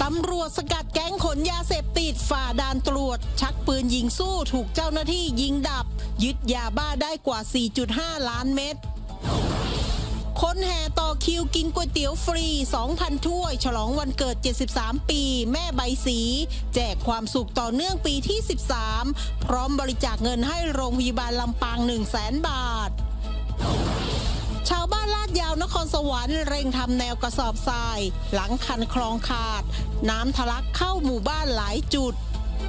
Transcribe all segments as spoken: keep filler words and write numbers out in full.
ตำรวจสกัดแก๊งขนยาเสพติดฝ่าด่านตรวจชักปืนยิงสู้ถูกเจ้าหน้าที่ยิงดับยึดยาบ้าได้กว่า สี่จุดห้า ล้านเม็ดคนแห่ต่อคิวกินก๋วยเตี๋ยวฟรี สองพัน ถ้วยฉลองวันเกิด เจ็ดสิบสาม ปีแม่ใบสีแจกความสุขต่อเนื่องปีที่ สิบสาม พร้อมบริจาคเงินให้โรงพยาบาลลำปาง หนึ่งแสน บาทชาวบ้านลาดยาวนครสวรรค์เร่งทำแนวกระสอบทรายหลังคันคลองขาดน้ำทะลักเข้าหมู่บ้านหลายจุด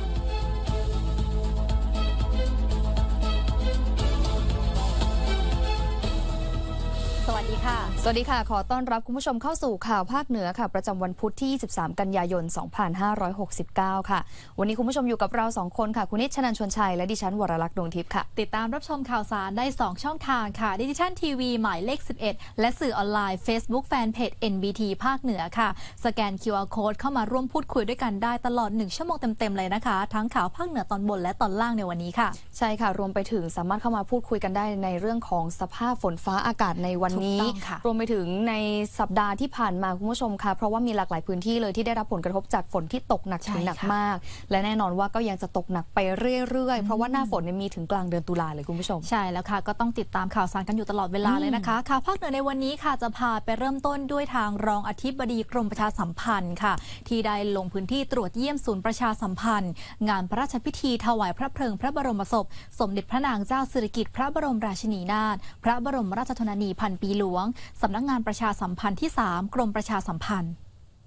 สวัสดีค่ะสวัสดีค่ะขอต้อนรับคุณผู้ชมเข้าสู่ข่าวภาคเหนือค่ะประจำวันพุธที่ สิบสาม กันยายน สองพันห้าร้อยหกสิบเก้า ค่ะวันนี้คุณผู้ชมอยู่กับเราสองคนค่ะคุณนิชชนันท์ชวนชัยและดิฉันวรลักษณ์ดวงทิพย์ค่ะติดตามรับชมข่าวสารได้สองช่องทางค่ะดิจิทัลทีวีหมายเลขสิบเอ็ดและสื่อออนไลน์ Facebook Fanpage เอ็น บี ที ภาคเหนือค่ะสแกน คิว อาร์ Code เข้ามาร่วมพูดคุยด้วยกันได้ตลอดหนึ่งชั่วโมงเต็มๆเลยนะคะทั้งข่าวภาคเหนือตอนบนและตอนล่างในวันนี้ค่ะใช่ค่ะรวมไปถึงสามารถเข้ามาพูดคุยกันได้ในเรื่องของสภาพฝนฟ้าอากาศในวันนี้รวมไปถึงในสัปดาห์ที่ผ่านมาคุณผู้ชมค่ะเพราะว่ามีหลากหลายพื้นที่เลยที่ได้รับผลกระทบจากฝนที่ตกหนักถึงหนักมากและแน่นอนว่าก็ยังจะตกหนักไปเรื่อยๆเพราะว่าหน้าฝนมีถึงกลางเดือนตุลาเลยคุณผู้ชมใช่แล้วค่ะก็ต้องติดตามข่าวสารกันอยู่ตลอดเวลาเลยนะคะข่าวภาคเหนือในวันนี้ค่ะจะพาไปเริ่มต้นด้วยทางรองอธิบดีกรมประชาสัมพันธ์ค่ะที่ได้ลงพื้นที่ตรวจเยี่ยมศูนย์ประชาสัมพันธ์งานพระราชพิธีถวายพระเพลิงพระบรมศพสมเด็จพระนางเจ้าสิริกิติ์พระบรมราชินีนาถพระบรมราชชนนีพันปีหลวงสำนักงานประชาสัมพันธ์ที่สามกรมประชาสัมพันธ์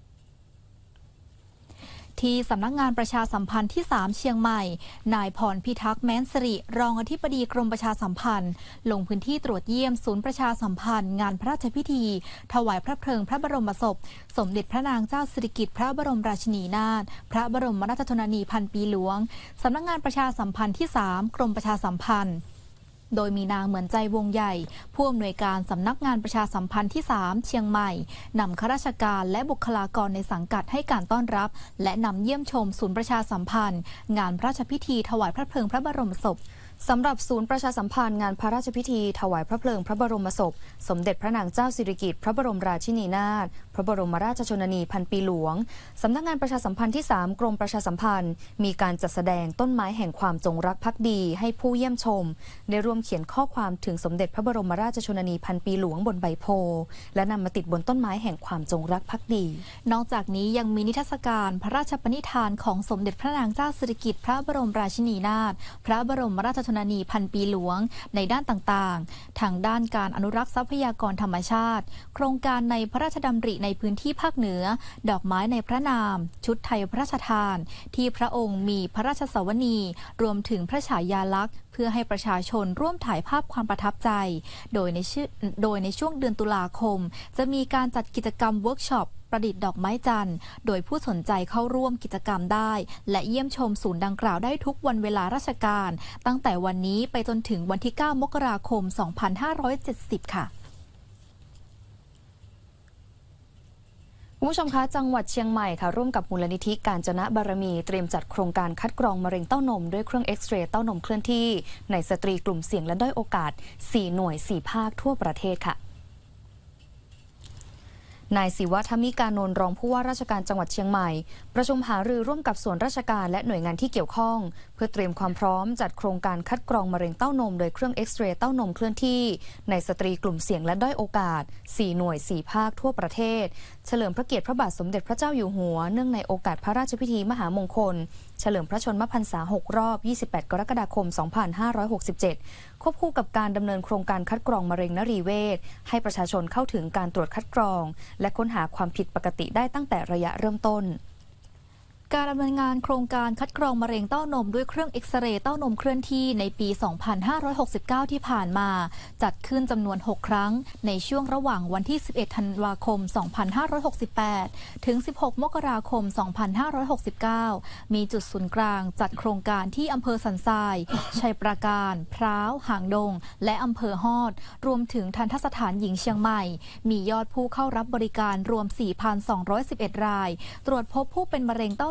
ที่สำนักงานประชาสัมพันธ์ที่สามเชียงใหม่นายพรพิทักษ์แม้นสิริรองอธิบดีกรมประชาสัมพันธ์ลงพื้นที่ตรวจเยี่ยมศูนย์ประชาสัมพันธ์งานพระราชพิธีถวายพระเพลิงพระบรมศพสมเด็จพระนางเจ้าสิริกิติ์พระบรมราชินีนาถพระบรมราชชนนีพันปีหลวงสำนักงานประชาสัมพันธ์ที่สามกรมประชาสัมพันธ์โดยมีนางเหมือนใจวงใหญ่ผู้อำนวยการสำนักงานประชาสัมพันธ์ที่สามเชียงใหม่นำข้าราชการและบุคลากรในสังกัดให้การต้อนรับและนำเยี่ยมชมศูนย์ประชาสัมพันธ์งานพระราชพิธีถวายพระเพลิงพระบรมศพสำหรับศูนย์ประชาสัมพันธ์งานพระราชพิธีถวายพระเพลิงพระบรมศพสมเด็จพระนางเจ้าสิริกิติ์พระบรมราชินีนาถพระบรมราชชนนีพันปีหลวงสำนักงานประชาสัมพันธ์ที่สามกรมประชาสัมพันธ์มีการจัดแสดงต้นไม้แห่งความจงรักภักดีให้ผู้เยี่ยมชมได้ร่วมเขียนข้อความถึงสมเด็จพระบรมราชชนนีพันปีหลวงบนใบโพและนำมาติดบนต้นไม้แห่งความจงรักภักดีนอกจากนี้ยังมีนิทรรศการพระราชปณิธานของสมเด็จพระนางเจ้าสิริกิติ์พระบรมราชินีนาถพระบรมราชชนนีพันปีหลวงในด้านต่างๆทางด้านการอนุรักษ์ทรัพยากรธรรมชาติโครงการในพระราชดำริในพื้นที่ภาคเหนือดอกไม้ในพระนามชุดไทยพระราชทานที่พระองค์มีพระราชสวนีรวมถึงพระฉายาลักษณ์เพื่อให้ประชาชนร่วมถ่ายภาพความประทับใจโดยในชื่อโดยในช่วงเดือนตุลาคมจะมีการจัดกิจกรรมเวิร์กช็อปประดิษฐ์ดอกไม้จันทร์โดยผู้สนใจเข้าร่วมกิจกรรมได้และเยี่ยมชมศูนย์ดังกล่าวได้ทุกวันเวลาราชการตั้งแต่วันนี้ไปจนถึงวันที่เก้ามกราคมสองพันห้าร้อยเจ็ดสิบค่ะคุณผู้ชมคะจังหวัดเชียงใหม่ค่ะร่วมกับมูลนิธิกาญจนบารมีเตรียมจัดโครงการคัดกรองมะเร็งเต้านมด้วยเครื่องเอ็กซเรย์เต้านมเคลื่อนที่ในสตรีกลุ่มเสี่ยงและด้อยโอกาสสี่หน่วยสี่ภาคทั่วประเทศค่ะนายศิวะธมิกานนท์รองผู้ว่าราชการจังหวัดเชียงใหม่ประชุมหารือร่วมกับส่วนราชการและหน่วยงานที่เกี่ยวข้องเพื่อเตรียมความพร้อมจัดโครงการคัดกรองมะเร็งเต้านมโดยเครื่องเอ็กซเรย์เต้านมเคลื่อนที่ในสตรีกลุ่มเสี่ยงและด้อยโอกาสสี่หน่วยสี่ภาคทั่วประเทศเฉลิมพระเกียรติพระบาทสมเด็จพระเจ้าอยู่หัวเนื่องในโอกาสพระราชพิธีมหามงคลเฉลิมพระชนมพรรษาหกรอบยี่สิบแปดกรกฎาคมสองพันห้าร้อยหกสิบเจ็ดควบคู่กับการดำเนินโครงการคัดกรองมะเร็งนรีเวชให้ประชาชนเข้าถึงการตรวจคัดกรองและค้นหาความผิดปกติได้ตั้งแต่ระยะเริ่มต้นการดำเนินงานโครงการคัดกรองมะเร็งเต้านมด้วยเครื่องเอ็กซเรย์เต้านมเคลื่อนที่ในปี สองพันห้าร้อยหกสิบเก้า ที่ผ่านมาจัดขึ้นจำนวน หก ครั้งในช่วงระหว่างวันที่ สิบเอ็ด ธันวาคม สองพันห้าร้อยหกสิบแปด ถึง สิบหก มกราคม สองพันห้าร้อยหกสิบเก้า มีจุดศูนย์กลางจัดโครงการที่อำเภอสันทราย ชัยปราการ พร้าว หางดง และอำเภอฮอดรวมถึงทันตสถานหญิงเชียงใหม่มียอดผู้เข้ารับบริการรวม สี่พันสองร้อยสิบเอ็ด รายตรวจพบผู้เป็นมะเร็งเต้าน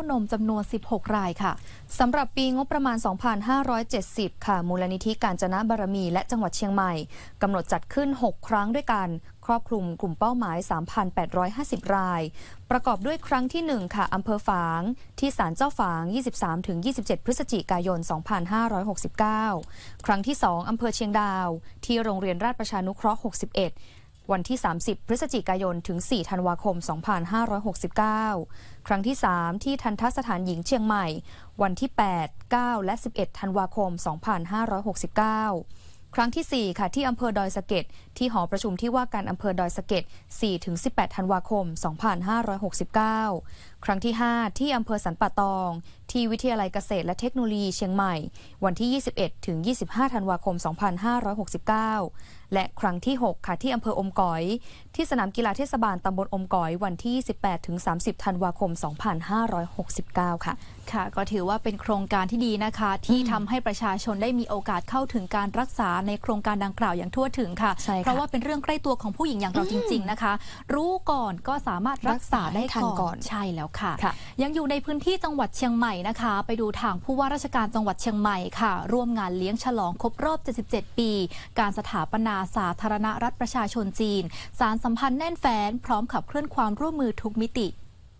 นมจำนวนสิบหกรายค่ะสำหรับปีงบประมาณ สองพันห้าร้อยเจ็ดสิบ ค่ะมูลนิธิกาญจนบารมีและจังหวัดเชียงใหม่กำหนดจัดขึ้นหกครั้งด้วยกันครอบคลุมกลุ่มเป้าหมาย สามพันแปดร้อยห้าสิบ รายประกอบด้วยครั้งที่หนึ่งค่ะอำเภอฝางที่ศาลเจ้าฝาง ยี่สิบสามถึงยี่สิบเจ็ด พฤศจิกายน สองพันห้าร้อยหกสิบเก้า ครั้งที่สองอำเภอเชียงดาวที่โรงเรียนราชประชานุเคราะห์ หกสิบเอ็ดวันที่ สามสิบ พฤศจิกายน ถึง สี่ ธันวาคม สองพันห้าร้อยหกสิบเก้า ครั้งที่ สาม ที่ทัณฑสถานหญิงเชียงใหม่วันที่ แปด เก้า และ สิบเอ็ด ธันวาคม สองพันห้าร้อยหกสิบเก้า ครั้งที่ สี่ ค่ะที่อำเภอดอยสะเก็ดที่หอประชุมที่ว่าการอำเภอดอยสะเก็ด สี่ถึงสิบแปด ธันวาคม สองพันห้าร้อยหกสิบเก้า ครั้งที่ ห้า ที่อำเภอสันป่าตองที่วิทยาลัยเกษตรและเทคโนโลยีเชียงใหม่วันที่ ยี่สิบเอ็ดถึงยี่สิบห้า ธันวาคม สองพันห้าร้อยหกสิบเก้า และครั้งที่ หก ค่ะที่อำเภออมก๋อยที่สนามกีฬาเทศบาลตำบลอมก๋อยวันที่ ยี่สิบแปดถึงสามสิบ ธันวาคม สองพันห้าร้อยหกสิบเก้า ค่ะค่ะก็ถือว่าเป็นโครงการที่ดีนะคะที่ทำให้ประชาชนได้มีโอกาสเข้าถึงการรักษาในโครงการดังกล่าวอย่างทั่วถึงค่ะเพราะว่าเป็นเรื่องใกล้ตัวของผู้หญิงอย่างเราจริงๆนะคะรู้ก่อนก็สามารถรักษาได้ก่อนใช่แล้วค่ะยังอยู่ในพื้นที่จังหวัดเชียงใหม่นะคะไปดูทางผู้ว่าราชการจังหวัดเชียงใหม่ค่ะร่วมงานเลี้ยงฉลองครบรอบเจ็ดสิบเจ็ดปีการสถาปนาสาธารณรัฐประชาชนจีนสารสัมพันธ์แน่นแฟ้นพร้อมขับเคลื่อนความร่วมมือทุกมิติ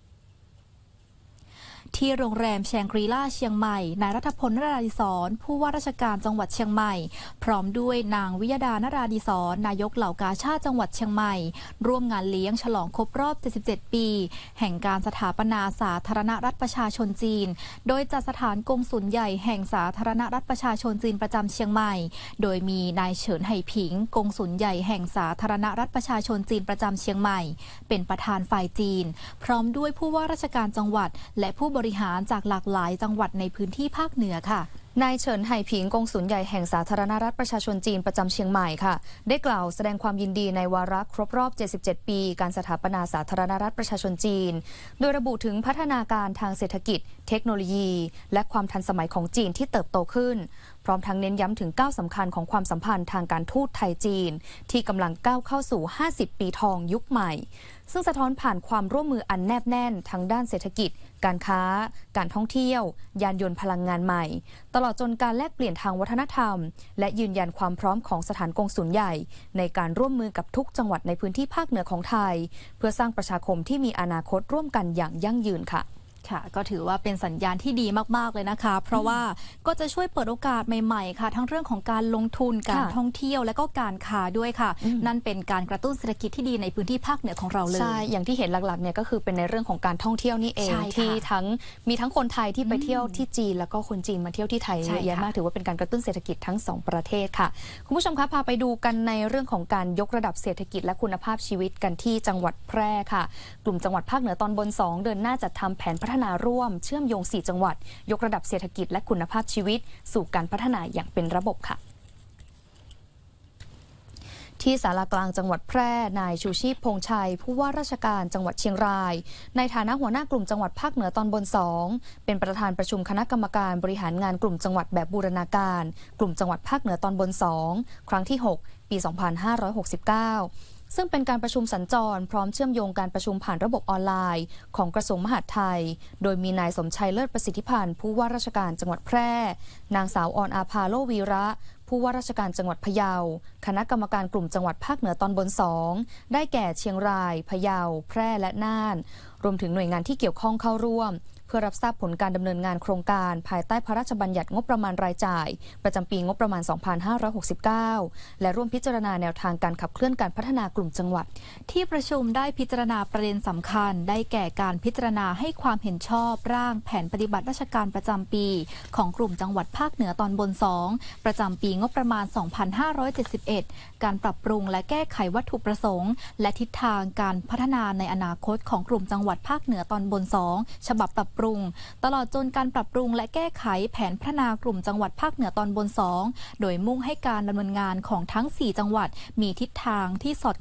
ที่โรงแรมแชงกรีล่าเชียงใหม่นายรัฐพล นราธิศรผู้ว่าราชการจังหวัดเชียงใหม่พร้อมด้วยนางวิยดา นราธิศรนายกเหล่ากาชาดจังหวัดเชียงใหม่ร่วมงานเลี้ยงฉลองครบรอบเจ็ดสิบเจ็ดปีแห่งการสถาปนาสาธารณรัฐประชาชนจีนโดยจัดสถานกงสุลใหญ่แห่งสาธารณรัฐประชาชนจีนประจำเชียงใหม่โดยมีนายเฉินไห่ผิงกงสุลใหญ่แห่งสาธารณรัฐประชาชนจีนประจำเชียงใหม่เป็นประธานฝ่ายจีนพร้อมด้วยผู้ว่าราชการจังหวัดและผู้บริหารจากหลากหลายจังหวัดในพื้นที่ภาคเหนือค่ะนายเฉินไห่ผิงกงสุลใหญ่แห่งสาธารณรัฐประชาชนจีนประจำเชียงใหม่ค่ะได้กล่าวแสดงความยินดีในวาระครบรอบเจ็ดสิบเจ็ดปีการสถาปนาสาธารณรัฐประชาชนจีนโดยระบุถึงพัฒนาการทางเศรษฐกิจเทคโนโลยีและความทันสมัยของจีนที่เติบโตขึ้นพร้อมทั้งเน้นย้ำถึงก้าวสำคัญของความสัมพันธ์ทางการทูตไทยจีนที่กำลังก้าวเข้าสู่ห้าสิบปีทองยุคใหม่ซึ่งสะท้อนผ่านความร่วมมืออันแนบแน่นทั้งด้านเศรษฐกิจการค้าการท่องเที่ยวยานยนต์พลังงานใหม่ตลอดจนการแลกเปลี่ยนทางวัฒนธรรมและยืนยันความพร้อมของสถานกงสุลใหญ่ในการร่วมมือกับทุกจังหวัดในพื้นที่ภาคเหนือของไทยเพื่อสร้างประชาคมที่มีอนาคตร่วมกันอย่างยั่งยืนค่ะค่ะก็ถือว่าเป็นสัญญาณที่ดีมากๆเลยนะคะเพราะว่าก็จะช่วยเปิดโอกาสใหม่ๆค่ะทั้งเรื่องของการลงทุนการท่องเที่ยวและก็การค้าด้วยค่ะนั่นเป็นการกระตุ้นเศรษฐกิจที่ดีในพื้นที่ภาคเหนือของเราเลยใช่อย่างที่เห็นหลักๆเนี่ยก็คือเป็นในเรื่องของการท่องเที่ยวนี่เองที่ทั้งมีทั้งคนไทยที่ไปเที่ยวที่จีนแล้วก็คนจีนมาเที่ยวที่ไทยเยอะแยะมากถือว่าเป็นการกระตุ้นเศรษฐกิจทั้งสองประเทศค่ะคุณผู้ชมคะพาไปดูกันในเรื่องของการยกระดับเศรษฐกิจและคุณภาพชีวิตกันที่จังหวัดแพร่ค่ะกลุ่มจังหวัดภาคเหนือตอนบนสองเดินหน้าจัดทำแผนพัฒนาร่วมเชื่อมโยงสี่จังหวัดยกระดับเศรษฐกิจและคุณภาพชีวิตสู่การพัฒนาอย่างเป็นระบบค่ะที่ศาลากลางจังหวัดแพร่นายชูชีพพงษ์ชัยผู้ว่าราชการจังหวัดเชียงรายในฐานะหัวหน้ากลุ่มจังหวัดภาคเหนือตอนบนสองเป็นประธานประชุมคณะกรรมการบริหารงานกลุ่มจังหวัดแบบบูรณาการกลุ่มจังหวัดภาคเหนือตอนบนสองครั้งที่หกปีสองพันห้าร้อยหกสิบเก้าซึ่งเป็นการประชุมสัญจรพร้อมเชื่อมโยงการประชุมผ่านระบบออนไลน์ของกระทรวงมหาดไทยโดยมีนายสมชัยเลิศประสิทธิพันธ์ผู้ว่าราชการจังหวัดแพร่นางสาวออนอาภาโลวีระผู้ว่าราชการจังหวัดพะเยาคณะกรรมการกลุ่มจังหวัดภาคเหนือตอนบนสองได้แก่เชียงรายพะเยาแพร่และน่านรวมถึงหน่วยงานที่เกี่ยวข้องเข้าร่วมเพื่อรับทราบผลการดำเนินงานโครงการภายใต้พระราชบัญญัติงบประมาณรายจ่ายประจำปีงบประมาณ สองพันห้าร้อยหกสิบเก้า และร่วมพิจารณาแนวทางการขับเคลื่อนการพัฒนากลุ่มจังหวัดที่ประชุมได้พิจารณาประเด็นสำคัญได้แก่การพิจารณาให้ความเห็นชอบร่างแผนปฏิบัติราชการประจำปีของกลุ่มจังหวัดภาคเหนือตอนบนสองประจำปีงบประมาณ สองพันห้าร้อยเจ็ดสิบเอ็ด การปรับปรุงและแก้ไขวัตถุประสงค์และทิศทางการพัฒนาในอนาคตของกลุ่มจังหวัดภาคเหนือตอนบนสองฉบับปรับปรุงตลอดจนการปรับปรุงและแก้ไขแผนพัฒนากลุ่มจังหวัดภาคเหนือตอนบนสองโดยมุ่งให้การดำเนินงานของทั้งสี่จังหวัดมีทิศทางที่สอด